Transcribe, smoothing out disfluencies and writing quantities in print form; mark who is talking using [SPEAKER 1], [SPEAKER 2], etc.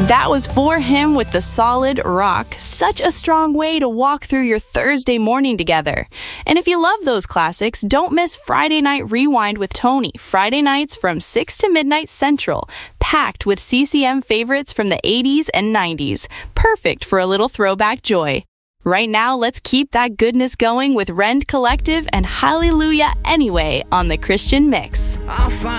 [SPEAKER 1] That was For Him with the Solid Rock. Such a strong way to walk through your Thursday morning together. And if you love those classics, don't miss Friday Night Rewind with Tony. Friday nights from 6 to midnight Central. Packed with CCM favorites from the 80s and 90s. Perfect for a little throwback joy. Right now, let's keep that goodness going with Rend Collective and Hallelujah Anyway on the Christian Mix.
[SPEAKER 2] I'll find